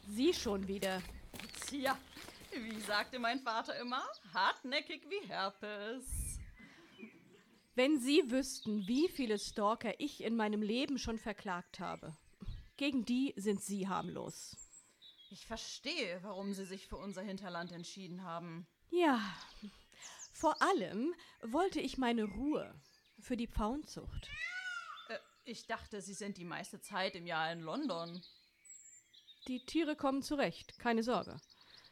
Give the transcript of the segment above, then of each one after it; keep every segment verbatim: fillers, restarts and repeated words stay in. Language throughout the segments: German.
Sie schon wieder. Tja, wie sagte mein Vater immer, hartnäckig wie Herpes. Wenn Sie wüssten, wie viele Stalker ich in meinem Leben schon verklagt habe. Gegen die sind Sie harmlos. Ich verstehe, warum Sie sich für unser Hinterland entschieden haben. Ja, vor allem wollte ich meine Ruhe für die Pfauenzucht. Äh, ich dachte, Sie sind die meiste Zeit im Jahr in London. Die Tiere kommen zurecht, keine Sorge.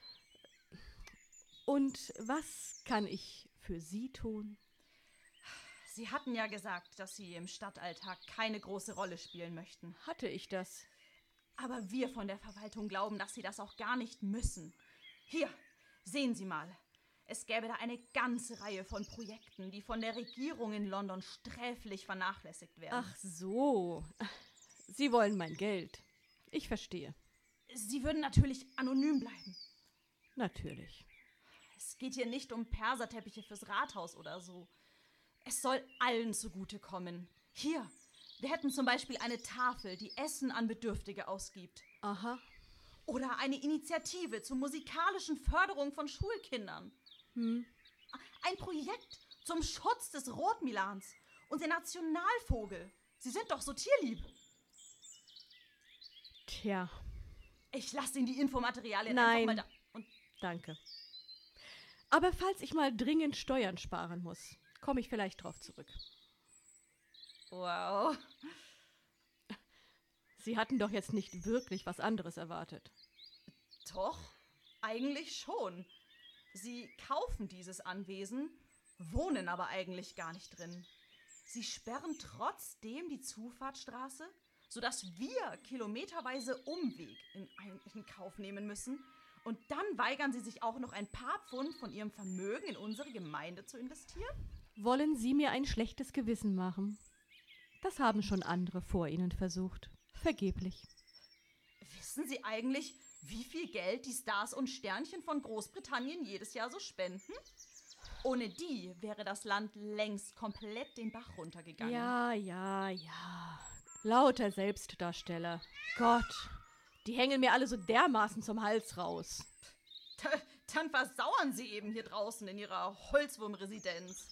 Und was kann ich für Sie tun? Sie hatten ja gesagt, dass Sie im Stadtalltag keine große Rolle spielen möchten. Hatte ich das? Aber wir von der Verwaltung glauben, dass Sie das auch gar nicht müssen. Hier, sehen Sie mal. Es gäbe da eine ganze Reihe von Projekten, die von der Regierung in London sträflich vernachlässigt werden. Ach so. Sie wollen mein Geld. Ich verstehe. Sie würden natürlich anonym bleiben. Natürlich. Es geht hier nicht um Perserteppiche fürs Rathaus oder so. Es soll allen zugutekommen. Hier, wir hätten zum Beispiel eine Tafel, die Essen an Bedürftige ausgibt. Aha. Oder eine Initiative zur musikalischen Förderung von Schulkindern. Hm. Ein Projekt zum Schutz des Rotmilans, unser Nationalvogel. Sie sind doch so tierlieb. Tja. Ich lasse Ihnen die Infomaterialien Nein. einfach mal da. Und Danke. Aber falls ich mal dringend Steuern sparen muss, komme ich vielleicht drauf zurück. wow. Sie hatten doch jetzt nicht wirklich was anderes erwartet. Doch, eigentlich schon. Sie kaufen dieses Anwesen, wohnen aber eigentlich gar nicht drin. Sie sperren trotzdem die Zufahrtsstraße, sodass wir kilometerweise Umweg in, ein, in Kauf nehmen müssen. Und dann weigern sie sich auch noch ein paar Pfund von ihrem Vermögen in unsere Gemeinde zu investieren? Wollen Sie mir ein schlechtes Gewissen machen? Das haben schon andere vor Ihnen versucht. Vergeblich. Wissen Sie eigentlich, wie viel Geld die Stars und Sternchen von Großbritannien jedes Jahr so spenden? Ohne die wäre das Land längst komplett den Bach runtergegangen. Ja, ja, ja. Lauter Selbstdarsteller. Gott, die hängen mir alle so dermaßen zum Hals raus. Da, dann versauern Sie eben hier draußen in Ihrer Holzwurmresidenz.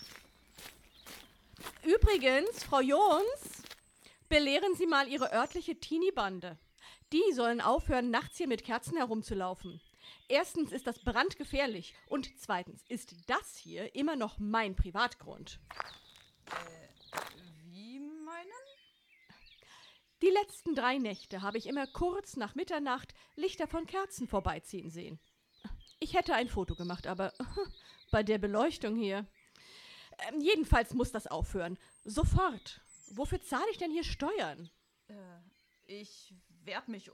Übrigens, Frau Jons, belehren Sie mal Ihre örtliche Teenie-Bande. Die sollen aufhören, nachts hier mit Kerzen herumzulaufen. Erstens ist das brandgefährlich und zweitens ist das hier immer noch mein Privatgrund. Äh, wie meinen? Die letzten drei Nächte habe ich immer kurz nach Mitternacht Lichter von Kerzen vorbeiziehen sehen. Ich hätte ein Foto gemacht, aber bei der Beleuchtung hier. Ähm, jedenfalls muss das aufhören. Sofort. Wofür zahle ich denn hier Steuern? Äh, ich werde mich